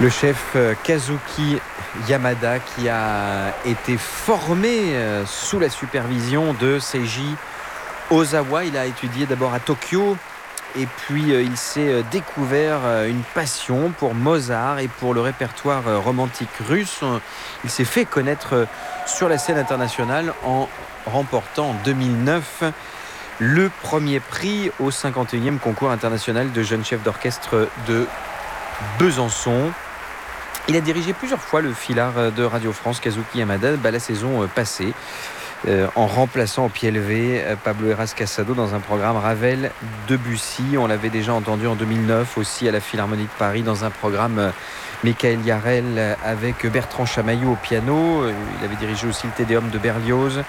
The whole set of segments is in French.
Le chef Kazuki Yamada qui a été formé sous la supervision de Seiji Ozawa. Il a étudié d'abord à Tokyo et puis il s'est découvert une passion pour Mozart et pour le répertoire romantique russe. Il s'est fait connaître sur la scène internationale en remportant en 2009 le premier prix au 51e concours international de jeunes chefs d'orchestre de Besançon. Il a dirigé plusieurs fois le filard de Radio France, Kazuki Yamada, la saison passée, en remplaçant au pied levé Pablo Heras Casado dans un programme Ravel-Debussy. On l'avait déjà entendu en 2009 aussi à la Philharmonie de Paris dans un programme Michael Yarel avec Bertrand Chamaillou au piano. Il avait dirigé aussi le Tédéum de Berlioz.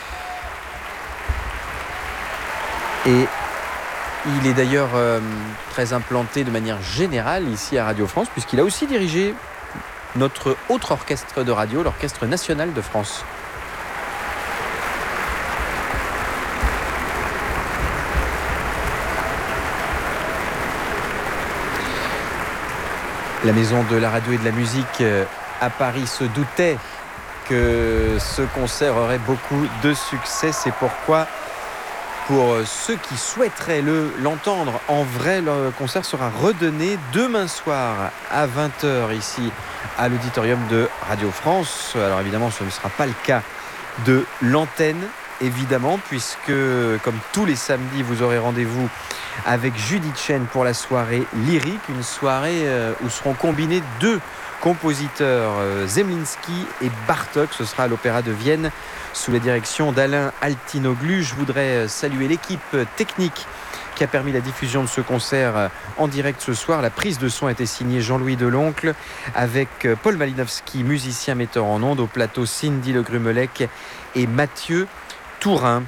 Et il est d'ailleurs très implanté de manière générale ici à Radio France, puisqu'il a aussi dirigé notre autre orchestre de radio, l'Orchestre National de France. La Maison de la radio et de la musique à Paris se doutait que ce concert aurait beaucoup de succès. C'est pourquoi, pour ceux qui souhaiteraient l'entendre en vrai, le concert sera redonné demain soir à 20h ici à l'auditorium de Radio France. Alors évidemment, ce ne sera pas le cas de l'antenne, évidemment, puisque comme tous les samedis, vous aurez rendez-vous avec Judith Chen pour la soirée lyrique, une soirée où seront combinés deux compositeurs, Zemlinsky et Bartók. Ce sera à l'Opéra de Vienne sous la direction d'Alain Altinoglu. Je voudrais saluer l'équipe technique qui a permis la diffusion de ce concert en direct ce soir. La prise de son a été signée Jean-Louis Deloncle avec Paul Malinowski, musicien metteur en ondes, au plateau Cindy Le Grumelec et Mathieu Tourin.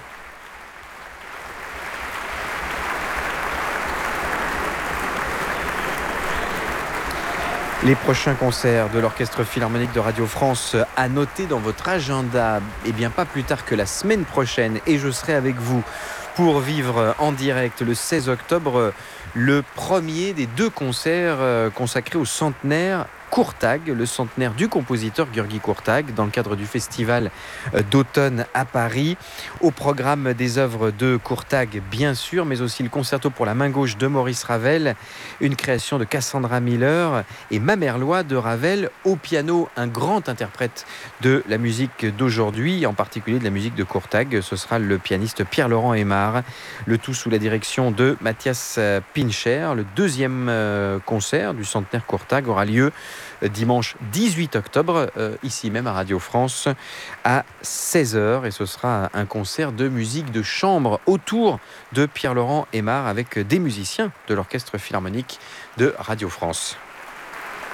Les prochains concerts de l'Orchestre Philharmonique de Radio France à noter dans votre agenda, et bien pas plus tard que la semaine prochaine, et je serai avec vous pour vivre en direct le 16 octobre le premier des deux concerts consacrés au centenaire Kurtág, le centenaire du compositeur György Kurtág, dans le cadre du festival d'automne à Paris. Au programme des œuvres de Kurtág, bien sûr, mais aussi le concerto pour la main gauche de Maurice Ravel, une création de Cassandra Miller, et Mamerlois de Ravel au piano, un grand interprète de la musique d'aujourd'hui, en particulier de la musique de Kurtág. Ce sera le pianiste Pierre-Laurent Aymar, le tout sous la direction de Mathias Pincher. Le deuxième concert du centenaire Kurtág aura lieu dimanche 18 octobre, ici même à Radio France, à 16h. Et ce sera un concert de musique de chambre autour de Pierre-Laurent Aymar avec des musiciens de l'Orchestre Philharmonique de Radio France.